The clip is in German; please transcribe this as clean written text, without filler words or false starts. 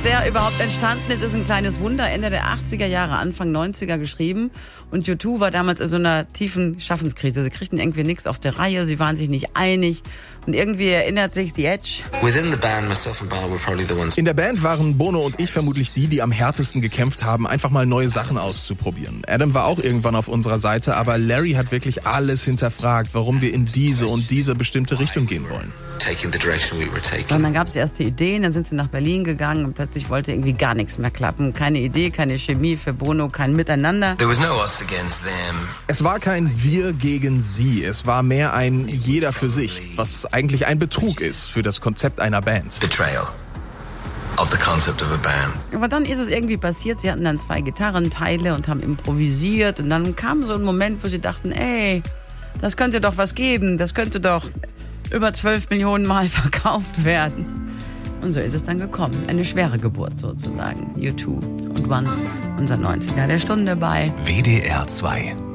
der überhaupt entstanden ist ein kleines Wunder. Ende der 80er Jahre, Anfang 90er geschrieben. Und U2 war damals in so einer tiefen Schaffenskrise. Sie kriegten irgendwie nichts auf der Reihe, sie waren sich nicht einig. Und irgendwie erinnert sich The Edge. In der Band waren Bono und ich vermutlich die am härtesten gekämpft haben, einfach mal neue Sachen auszuprobieren. Adam war auch irgendwann auf unserer Seite, aber Larry hat wirklich alles hinterfragt, warum wir in diese und diese bestimmte Richtung gehen wollen. Und dann gab es die erste Ideen, dann sind sie nach Berlin gegangen und plötzlich wollte irgendwie gar nichts mehr klappen. Keine Idee, keine Chemie für Bono, kein Miteinander. Es war kein Wir gegen sie, es war mehr ein Jeder für sich, was eigentlich ein Betrug ist für das Konzept einer Band. Aber dann ist es irgendwie passiert, sie hatten dann 2 Gitarrenteile und haben improvisiert und dann kam so ein Moment, wo sie dachten, ey, das könnte doch was geben, das könnte doch über 12 Millionen Mal verkauft werden. Und so ist es dann gekommen. Eine schwere Geburt sozusagen. U2 und One, unser 90er der Stunde bei WDR 2.